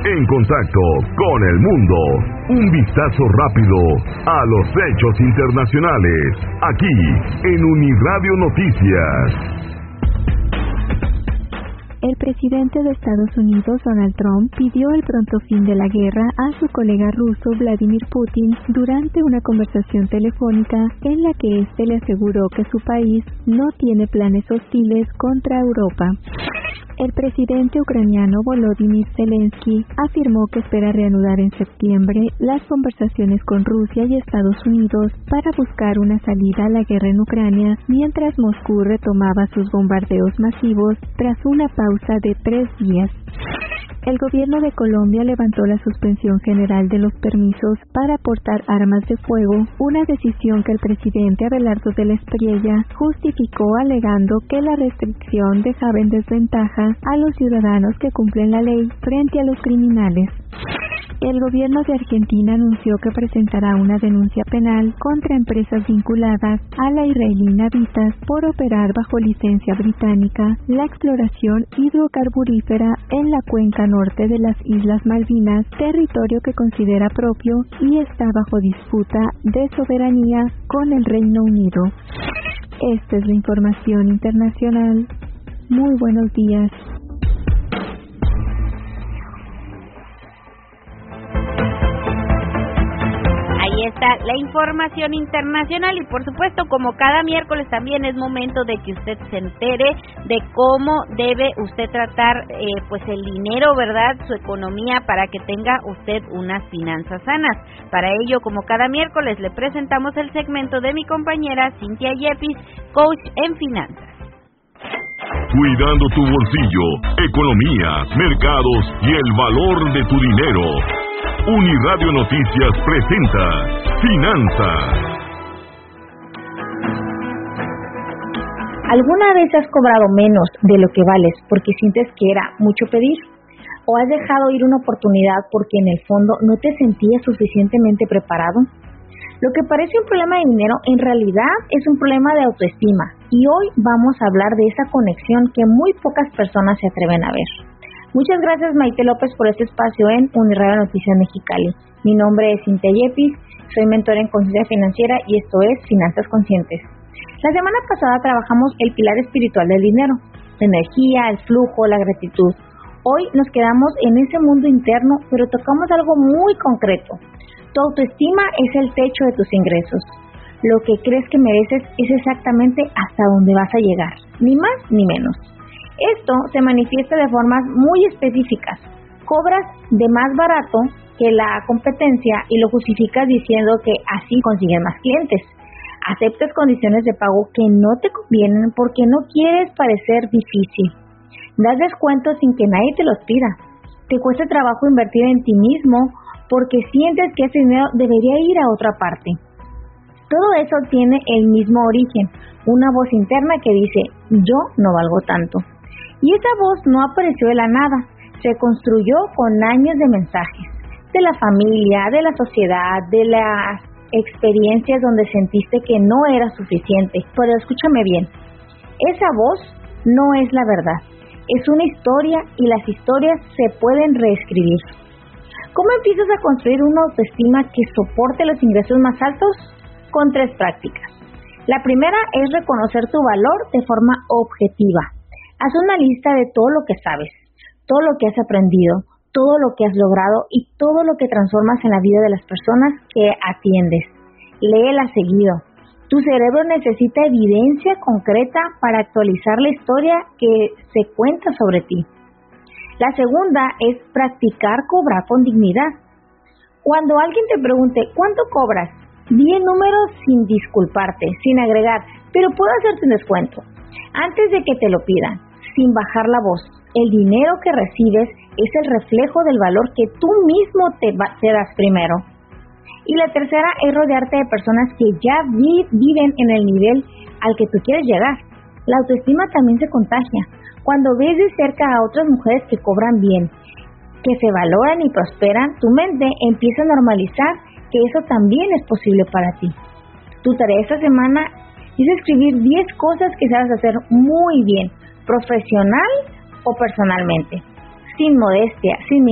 En contacto con el mundo. Un vistazo rápido a los hechos internacionales. Aquí en Uniradio Noticias. El presidente de Estados Unidos, Donald Trump, pidió el pronto fin de la guerra a su colega ruso, Vladimir Putin, durante una conversación telefónica en la que éste le aseguró que su país no tiene planes hostiles contra Europa. El presidente ucraniano Volodymyr Zelensky afirmó que espera reanudar en septiembre las conversaciones con Rusia y Estados Unidos para buscar una salida a la guerra en Ucrania, mientras Moscú retomaba sus bombardeos masivos tras una pausa de 3 días. El gobierno de Colombia levantó la suspensión general de los permisos para portar armas de fuego, una decisión que el presidente Abelardo de la Espriella justificó alegando que la restricción dejaba en desventaja a los ciudadanos que cumplen la ley frente a los criminales. El gobierno de Argentina anunció que presentará una denuncia penal contra empresas vinculadas a la israelí Navitas por operar bajo licencia británica la exploración hidrocarburífera en la cuenca norte de las Islas Malvinas, territorio que considera propio y está bajo disputa de soberanía con el Reino Unido. Esta es la información internacional. Muy buenos días. Ahí está la información internacional y por supuesto como cada miércoles también es momento de que usted se entere de cómo debe usted tratar pues el dinero, ¿verdad? Su economía para que tenga usted unas finanzas sanas. Para ello, como cada miércoles, le presentamos el segmento de mi compañera Cintia Yepis, coach en finanzas. Cuidando tu bolsillo, economía, mercados y el valor de tu dinero. Uniradio Noticias presenta Finanzas. ¿Alguna vez has cobrado menos de lo que vales porque sientes que era mucho pedir? ¿O has dejado ir una oportunidad porque en el fondo no te sentías suficientemente preparado? Lo que parece un problema de dinero en realidad es un problema de autoestima, y hoy vamos a hablar de esa conexión que muy pocas personas se atreven a ver. Muchas gracias, Maite López, por este espacio en Uniradio Noticias Mexicali. Mi nombre es Cintia Yepis, soy mentora en conciencia financiera y esto es Finanzas Conscientes. La semana pasada trabajamos el pilar espiritual del dinero, la energía, el flujo, la gratitud. Hoy nos quedamos en ese mundo interno, pero tocamos algo muy concreto. Tu autoestima es el techo de tus ingresos. Lo que crees que mereces es exactamente hasta donde vas a llegar, ni más ni menos. Esto se manifiesta de formas muy específicas. Cobras de más barato que la competencia y lo justificas diciendo que así consigues más clientes. Aceptas condiciones de pago que no te convienen porque no quieres parecer difícil. Das descuentos sin que nadie te los pida. Te cuesta trabajo invertir en ti mismo porque sientes que ese dinero debería ir a otra parte. Todo eso tiene el mismo origen, una voz interna que dice, yo no valgo tanto. Y esa voz no apareció de la nada, se construyó con años de mensajes, de la familia, de la sociedad, de las experiencias donde sentiste que no era suficiente. Pero escúchame bien, esa voz no es la verdad, es una historia y las historias se pueden reescribir. ¿Cómo empiezas a construir una autoestima que soporte los ingresos más altos? Con 3 prácticas. La primera es reconocer tu valor de forma objetiva. Haz una lista de todo lo que sabes, todo lo que has aprendido, todo lo que has logrado y todo lo que transformas en la vida de las personas que atiendes. Léela seguido. Tu cerebro necesita evidencia concreta para actualizar la historia que se cuenta sobre ti. La segunda es practicar cobrar con dignidad. Cuando alguien te pregunte, ¿cuánto cobras? Di el número sin disculparte, sin agregar, pero puedo hacerte un descuento. Antes de que te lo pidan, sin bajar la voz. El dinero que recibes es el reflejo del valor que tú mismo te das primero. Y la tercera es rodearte de personas que ya viven en el nivel al que tú quieres llegar. La autoestima también se contagia. Cuando ves de cerca a otras mujeres que cobran bien, que se valoran y prosperan, tu mente empieza a normalizar que eso también es posible para ti. Tu tarea esta semana es escribir 10 cosas que sabes hacer muy bien, profesional o personalmente, sin modestia, sin